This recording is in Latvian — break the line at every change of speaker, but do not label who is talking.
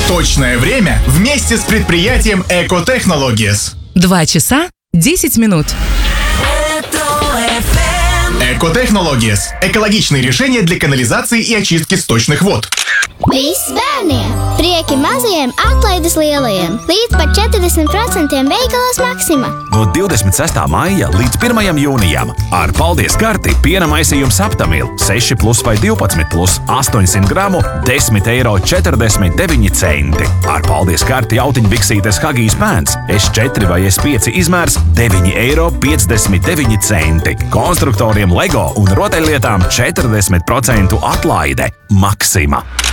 Точное время вместе с предприятием Экотехнологиес.
2 часа 10 минут.
Экотехнологиес – экологичные решения для канализации и очистки сточных вод.
Viss bērniem! Prieki mazajiem, atlaides lielajiem! Līdz pat 40% veikalos Maksima!
No 26. maija līdz 1. jūnijam ar paldies karti piena maisījums Aptamil 6+ vai 12+, 800 gramu, 10,49 €. Ar paldies karti jautiņbiksītes Hagijs pēns S4 vai S5 izmērs 9,59 €. Konstruktoriem LEGO un rotaļlietām 40% atlaide. Maksima!